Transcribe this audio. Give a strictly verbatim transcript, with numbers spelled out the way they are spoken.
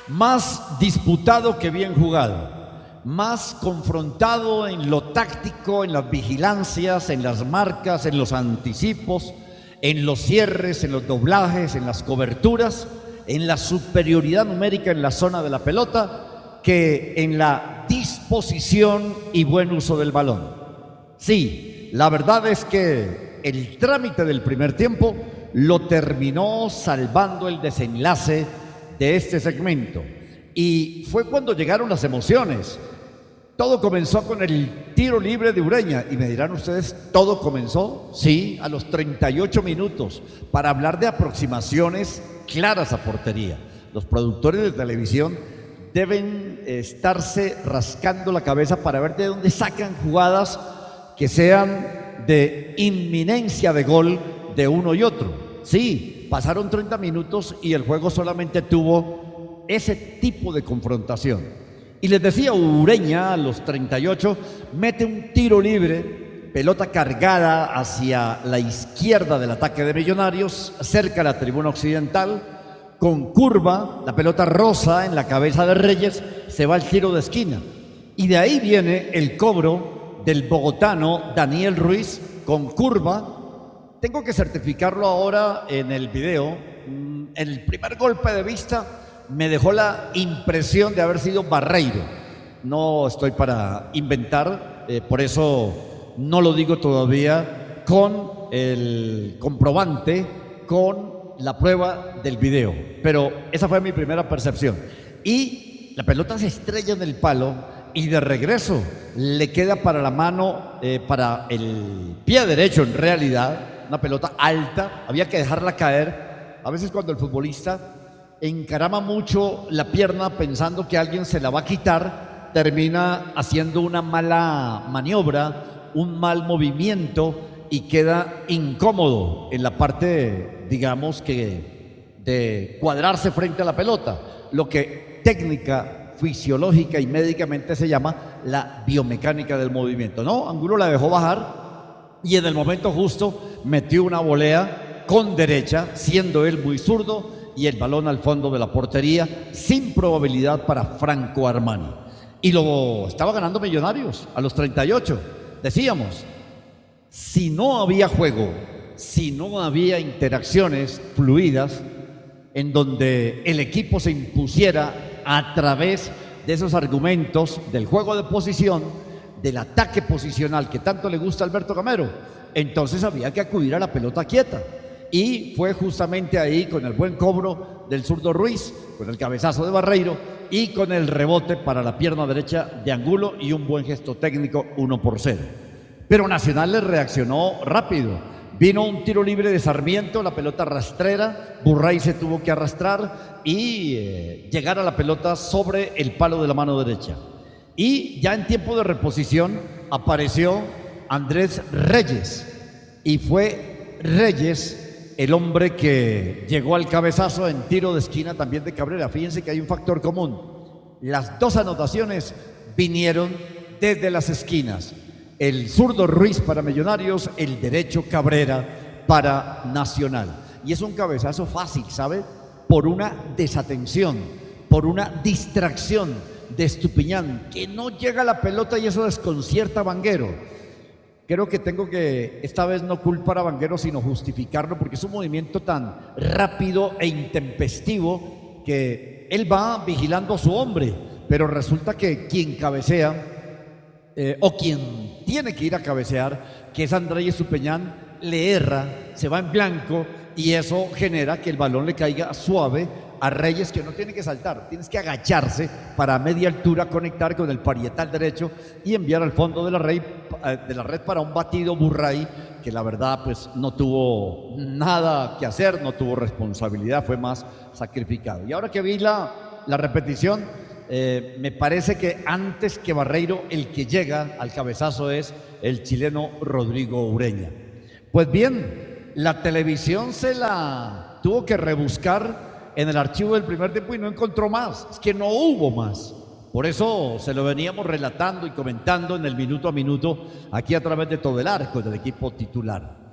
más disputado que bien jugado, más confrontado en lo táctico, en las vigilancias, en las marcas, en los anticipos, en los cierres, en los doblajes, en las coberturas, en la superioridad numérica en la zona de la pelota, que en la disposición y buen uso del balón. Sí, la verdad es que el trámite del primer tiempo lo terminó salvando el desenlace de este segmento. Y fue cuando llegaron las emociones. Todo comenzó con el tiro libre de Ureña. Y me dirán ustedes, ¿todo comenzó? Sí, a los treinta y ocho minutos, para hablar de aproximaciones claras a portería. Los productores de televisión deben estarse rascando la cabeza para ver de dónde sacan jugadas que sean de inminencia de gol de uno y otro. Sí, pasaron treinta minutos y el juego solamente tuvo ese tipo de confrontación. Y les decía, Ureña a los treinta y ocho mete un tiro libre, pelota cargada hacia la izquierda del ataque de Millonarios, cerca de la tribuna occidental, con curva, la pelota rosa en la cabeza de Reyes, se va al tiro de esquina. Y de ahí viene el cobro del bogotano Daniel Ruiz con curva. Tengo que certificarlo ahora en el video. En el primer golpe de vista me dejó la impresión de haber sido Barreiro. No estoy para inventar, eh, por eso no lo digo todavía con el comprobante, con la prueba del video. Pero esa fue mi primera percepción. Y la pelota se estrella en el palo y de regreso le queda para la mano, eh, para el pie derecho en realidad, una pelota alta, había que dejarla caer. A veces cuando el futbolista encarama mucho la pierna pensando que alguien se la va a quitar, termina haciendo una mala maniobra, un mal movimiento y queda incómodo en la parte, digamos que de cuadrarse frente a la pelota, lo que técnica, fisiológica y médicamente se llama la biomecánica del movimiento. No, Angulo la dejó bajar y en el momento justo metió una volea con derecha, siendo él muy zurdo, y el balón al fondo de la portería, sin probabilidad para Franco Armani. Y lo estaba ganando Millonarios a los treinta y ocho. Decíamos, si no había juego, si no había interacciones fluidas en donde el equipo se impusiera a través de esos argumentos del juego de posición, del ataque posicional que tanto le gusta a Alberto Gamero, entonces había que acudir a la pelota quieta. Y fue justamente ahí, con el buen cobro del zurdo Ruiz, con el cabezazo de Barreiro y con el rebote para la pierna derecha de Angulo y un buen gesto técnico, uno por cero. Pero Nacional le reaccionó rápido. Vino un tiro libre de Sarmiento, la pelota rastrera, Burray se tuvo que arrastrar y eh, llegar a la pelota sobre el palo de la mano derecha. Y ya en tiempo de reposición apareció Andrés Reyes y fue Reyes el hombre que llegó al cabezazo en tiro de esquina también de Cabrera. Fíjense que hay un factor común. Las dos anotaciones vinieron desde las esquinas. El zurdo Ruiz para Millonarios, el derecho Cabrera para Nacional. Y es un cabezazo fácil, ¿sabe? Por una desatención, por una distracción de Estupiñán, que no llega a la pelota y eso desconcierta a Vanguero. Creo que tengo que esta vez no culpar a Vanguero, sino justificarlo, porque es un movimiento tan rápido e intempestivo que él va vigilando a su hombre, pero resulta que quien cabecea eh, o quien tiene que ir a cabecear, que es Andrés Estupiñán, le erra, se va en blanco y eso genera que el balón le caiga suave a Reyes, que no tiene que saltar, tienes que agacharse para a media altura conectar con el parietal derecho y enviar al fondo de la red, de la red para un batido Burray, que la verdad pues no tuvo nada que hacer, no tuvo responsabilidad, fue más sacrificado. Y ahora que vi la, la repetición, eh, me parece que antes que Barreiro, el que llega al cabezazo es el chileno Rodrigo Ureña. Pues bien, la televisión se la tuvo que rebuscar en el archivo del primer tiempo y no encontró más, es que no hubo más. Por eso se lo veníamos relatando y comentando en el minuto a minuto aquí a través de todo el arco del equipo titular.